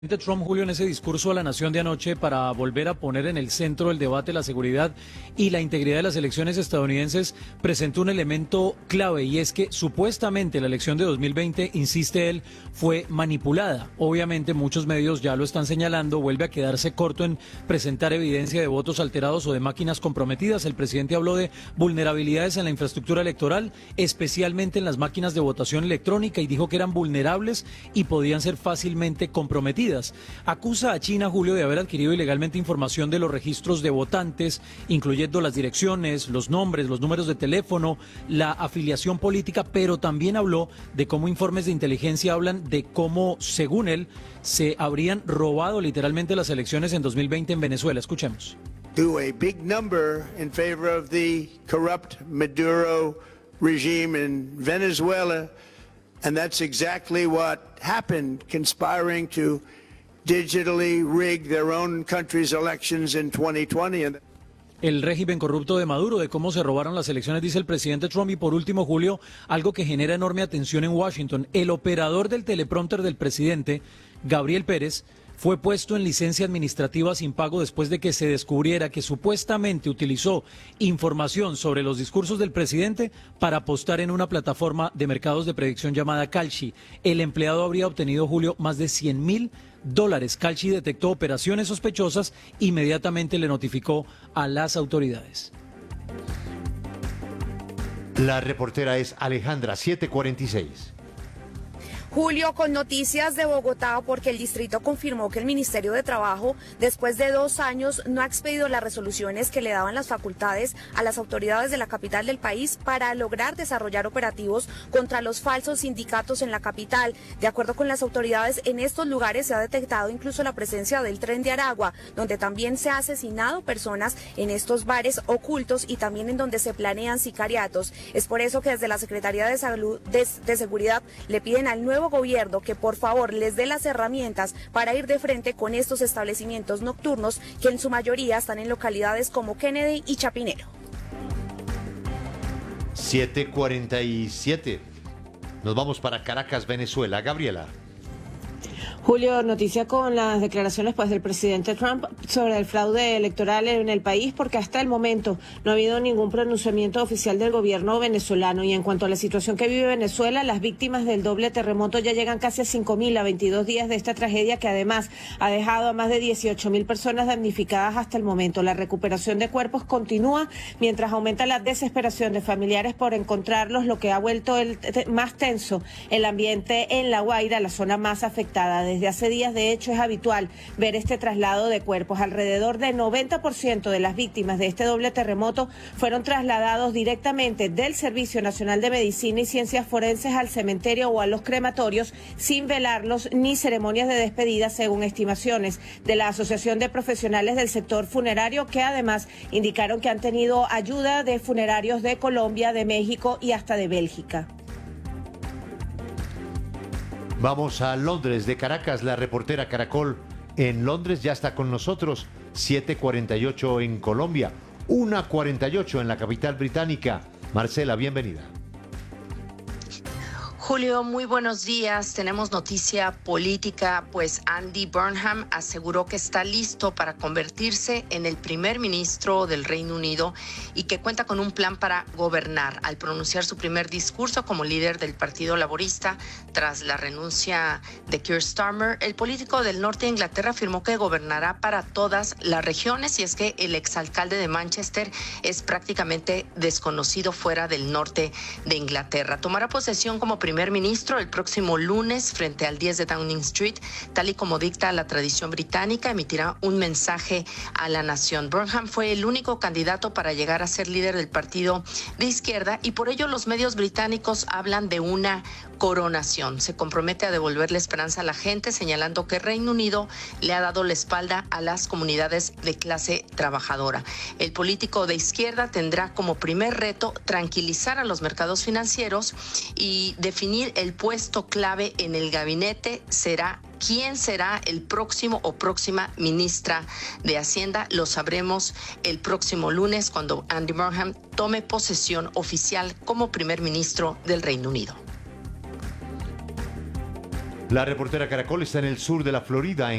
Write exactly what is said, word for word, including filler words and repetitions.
El presidente Trump, Julio, en ese discurso a la nación de anoche para volver a poner en el centro del debate la seguridad y la integridad de las elecciones estadounidenses, presentó un elemento clave, y es que supuestamente la elección de dos mil veinte, insiste él, fue manipulada. Obviamente muchos medios ya lo están señalando, vuelve a quedarse corto en presentar evidencia de votos alterados o de máquinas comprometidas. El presidente habló de vulnerabilidades en la infraestructura electoral, especialmente en las máquinas de votación electrónica, y dijo que eran vulnerables y podían ser fácilmente comprometidas. Acusa a China, Julio, de haber adquirido ilegalmente información de los registros de votantes, incluyendo las direcciones, los nombres, los números de teléfono, la afiliación política, pero también habló de cómo informes de inteligencia hablan de cómo, según él, se habrían robado literalmente las elecciones en dos mil veinte en Venezuela. Escuchemos. To a big number in favor of the corrupt Maduro regime in Venezuela, and that's exactly what happened, conspiring to digitally rig their own country's elections in twenty twenty. El régimen corrupto de Maduro, de cómo se robaron las elecciones, dice el presidente Trump. Y por último, Julio, algo que genera enorme atención en Washington: el operador del teleprompter del presidente, Gabriel Pérez, fue puesto en licencia administrativa sin pago después de que se descubriera que supuestamente utilizó información sobre los discursos del presidente para apostar en una plataforma de mercados de predicción llamada Kalshi. El empleado habría obtenido, Julio, más de cien mil dólares. Kalshi detectó operaciones sospechosas, inmediatamente le notificó a las autoridades. La reportera es Alejandra, siete cuarenta y seis. Julio, con noticias de Bogotá, porque el distrito confirmó que el Ministerio de Trabajo, después de dos años, no ha expedido las resoluciones que le daban las facultades a las autoridades de la capital del país para lograr desarrollar operativos contra los falsos sindicatos en la capital. De acuerdo con las autoridades, en estos lugares se ha detectado incluso la presencia del Tren de Aragua, donde también se ha asesinado personas en estos bares ocultos y también en donde se planean sicariatos. Es por eso que desde la Secretaría de Salud, de, de Seguridad, le piden al nuevo gobierno que por favor les dé las herramientas para ir de frente con estos establecimientos nocturnos que en su mayoría están en localidades como Kennedy y Chapinero. siete cuarenta y siete. Nos vamos para Caracas, Venezuela. Gabriela. Julio, noticia con las declaraciones pues del presidente Trump sobre el fraude electoral en el país, porque hasta el momento no ha habido ningún pronunciamiento oficial del gobierno venezolano. Y en cuanto a la situación que vive Venezuela, las víctimas del doble terremoto ya llegan casi a cinco mil a veintidós días de esta tragedia, que además ha dejado a más de dieciocho mil personas damnificadas hasta el momento. La recuperación de cuerpos continúa mientras aumenta la desesperación de familiares por encontrarlos, lo que ha vuelto el más tenso el ambiente en La Guaira, la zona más afectada. Desde hace días, de hecho, es habitual ver este traslado de cuerpos. Alrededor del noventa por ciento de las víctimas de este doble terremoto fueron trasladados directamente del Servicio Nacional de Medicina y Ciencias Forenses al cementerio o a los crematorios, sin velarlos ni ceremonias de despedida, según estimaciones de la Asociación de Profesionales del Sector Funerario, que además indicaron que han tenido ayuda de funerarios de Colombia, de México y hasta de Bélgica. Vamos a Londres, de Caracas, la reportera Caracol en Londres ya está con nosotros. Siete cuarenta y ocho en Colombia, una cuarenta y ocho en la capital británica. Marcela, bienvenida. Julio, muy buenos días. Tenemos noticia política, pues Andy Burnham aseguró que está listo para convertirse en el primer ministro del Reino Unido y que cuenta con un plan para gobernar. Al pronunciar su primer discurso como líder del Partido Laborista tras la renuncia de Keir Starmer, el político del norte de Inglaterra afirmó que gobernará para todas las regiones, y es que el exalcalde de Manchester es prácticamente desconocido fuera del norte de Inglaterra. Tomará posesión como primer ministro el próximo lunes frente al diez de Downing Street, tal y como dicta la tradición británica. Emitirá un mensaje a la nación. Burnham fue el único candidato para llegar a ser líder del partido de izquierda, y por ello los medios británicos hablan de una coronación. Se compromete a devolver la esperanza a la gente, señalando que Reino Unido le ha dado la espalda a las comunidades de clase trabajadora. El político de izquierda tendrá como primer reto tranquilizar a los mercados financieros y definir el puesto clave en el gabinete. Será quién será el próximo o próxima ministra de Hacienda. Lo sabremos el próximo lunes, cuando Andy Burnham tome posesión oficial como primer ministro del Reino Unido. La reportera Caracol está en el sur de la Florida, en